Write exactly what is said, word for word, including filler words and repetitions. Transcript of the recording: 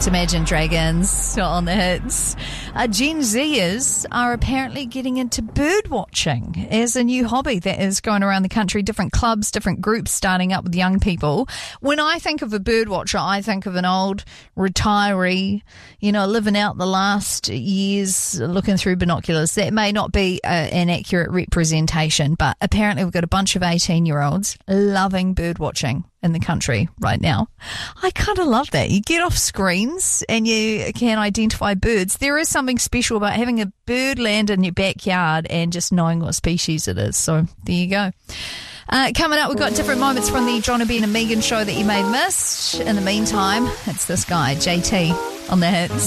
Imagine Dragons on the hits. Uh, Gen Zers are apparently getting into bird watching as a new hobby that is going around the country. Different clubs, different groups starting up with young people. When I think of a bird watcher, I think of an old retiree, you know, living out the last years looking through binoculars. That may not be a, an accurate representation, but apparently we've got a bunch of eighteen-year-olds loving bird watching in the country right now. I kind of love that. You get off screens and you can identify birds. There is something special about having a bird land in your backyard and just knowing what species it is. So there you go. Uh, coming up, we've got different moments from the John and Ben and Megan show that you may have missed. In the meantime, it's this guy, J T, on the hits.